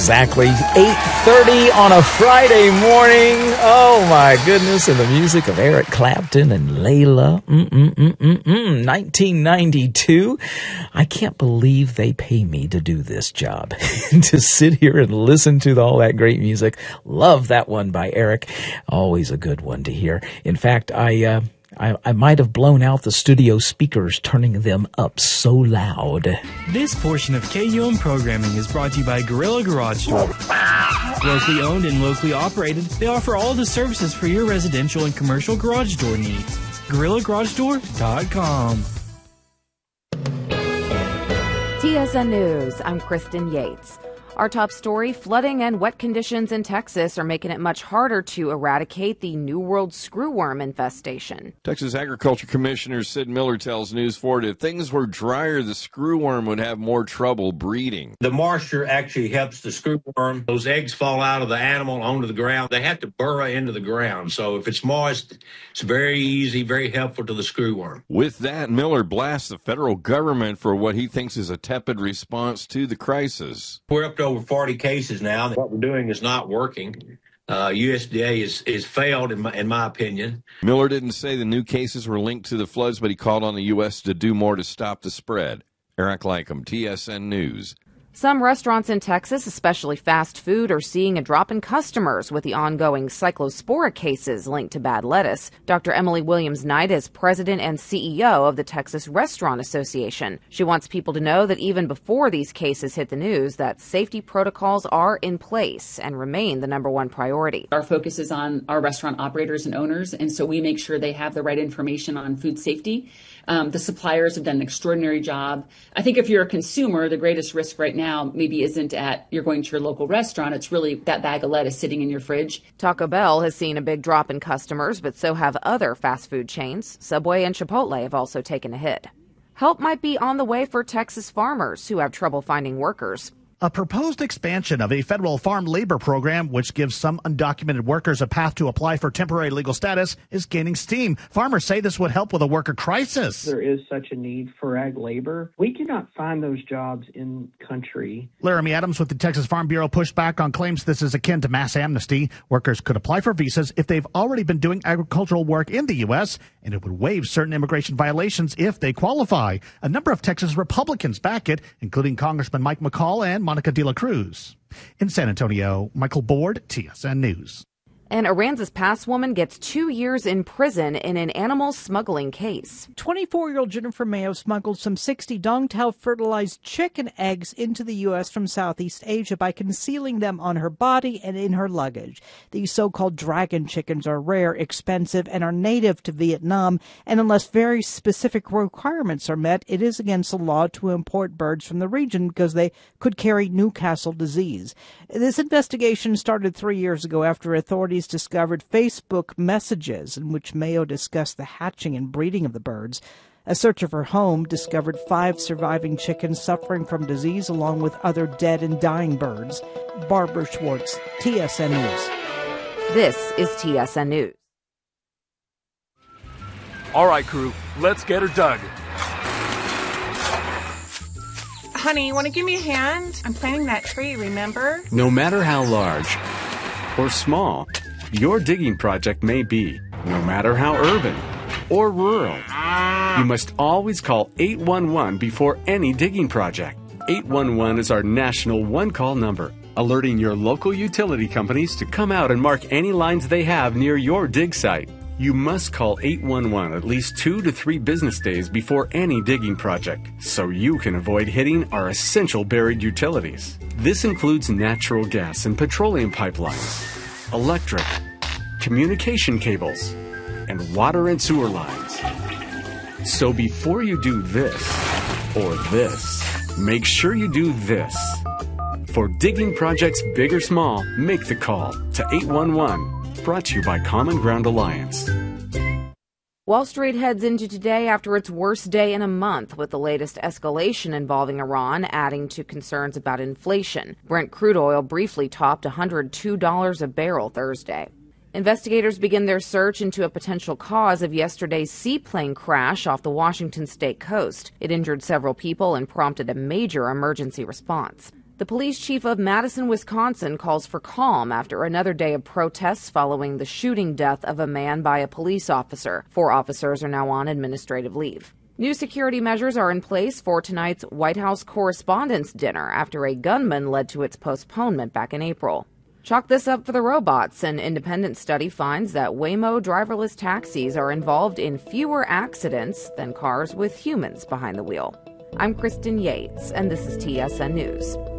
Exactly 8:30 on a Friday morning. Oh my goodness. And the music of Eric Clapton and Layla. 1992. I can't believe they pay me to do this job. To sit here and listen to all that great music. Love that one by Eric. Always a good one to hear. In fact, I might have blown out the studio speakers, turning them up so loud. This portion of KUM programming is brought to you by Gorilla Garage Door. Locally owned and locally operated, they offer all the services for your residential and commercial garage door needs. GorillaGarageDoor.com. TSN News, I'm Kristen Yates. Our top story, flooding and wet conditions in Texas are making it much harder to eradicate the New World screwworm infestation. Texas Agriculture Commissioner Sid Miller tells News 4 if things were drier, the screwworm would have more trouble breeding. The moisture actually helps the screwworm. Those eggs fall out of the animal onto the ground. They have to burrow into the ground. So if it's moist, it's very easy, very helpful to the screwworm. With that, Miller blasts the federal government for what he thinks is a tepid response to the crisis. We're up to over 40 cases now. What we're doing is not working. USDA is failed, in my opinion. Miller didn't say the new cases were linked to the floods, but he called on the U.S. to do more to stop the spread. Eric Lycum, TSN News. Some restaurants in Texas, especially fast food, are seeing a drop in customers with the ongoing cyclospora cases linked to bad lettuce. Dr. Emily Williams-Knight is president and CEO of the Texas Restaurant Association. She wants people to know that even before these cases hit the news, that safety protocols are in place and remain the number one priority. Our focus is on our restaurant operators and owners, and so we make sure they have the right information on food safety. The suppliers have done an extraordinary job. I think if you're a consumer, the greatest risk right now maybe isn't at you're going to your local restaurant. It's really that bag of lettuce sitting in your fridge. Taco Bell has seen a big drop in customers, but so have other fast food chains. Subway and Chipotle have also taken a hit. Help might be on the way for Texas farmers who have trouble finding workers. A proposed expansion of a federal farm labor program, which gives some undocumented workers a path to apply for temporary legal status, is gaining steam. Farmers say this would help with a worker crisis. There is such a need for ag labor. We cannot find those jobs in country. Laramie Adams with the Texas Farm Bureau pushed back on claims this is akin to mass amnesty. Workers could apply for visas if they've already been doing agricultural work in the U.S., and it would waive certain immigration violations if they qualify. A number of Texas Republicans back it, including Congressman Mike McCall and Monica de la Cruz. In San Antonio, Michael Board, TSN News. An Aransas Pass woman gets 2 years in prison in an animal smuggling case. 24-year-old Jennifer Mayo smuggled some 60 Dongtao fertilized chicken eggs into the U.S. from Southeast Asia by concealing them on her body and in her luggage. These so-called dragon chickens are rare, expensive, and are native to Vietnam, and unless very specific requirements are met, it is against the law to import birds from the region because they could carry Newcastle disease. This investigation started 3 years ago after authorities discovered Facebook messages in which Mayo discussed the hatching and breeding of the birds. A search of her home discovered 5 surviving chickens suffering from disease along with other dead and dying birds. Barbara Schwartz, TSN News. This is TSN News. All right, crew, let's get her dug. Honey, want to give me a hand? I'm planting that tree, remember? No matter how large or small your digging project may be, no matter how urban or rural, you must always call 811 before any digging project. 811 is our national one-call number, alerting your local utility companies to come out and mark any lines they have near your dig site. You must call 811 at least 2 to 3 business days before any digging project, so you can avoid hitting our essential buried utilities. This includes natural gas and petroleum pipelines, electric, communication cables, and water and sewer lines. So before you do this or this, make sure you do this. For digging projects big or small, make the call to 811. Brought to you by Common Ground Alliance. Wall Street heads into today after its worst day in a month, with the latest escalation involving Iran adding to concerns about inflation. Brent crude oil briefly topped $102 a barrel Thursday. Investigators begin their search into a potential cause of yesterday's seaplane crash off the Washington state coast. It injured several people and prompted a major emergency response. The police chief of Madison, Wisconsin, calls for calm after another day of protests following the shooting death of a man by a police officer. 4 officers are now on administrative leave. New security measures are in place for tonight's White House Correspondents' Dinner after a gunman led to its postponement back in April. Chalk this up for the robots. An independent study finds that Waymo driverless taxis are involved in fewer accidents than cars with humans behind the wheel. I'm Kristen Yates, and this is TSN News.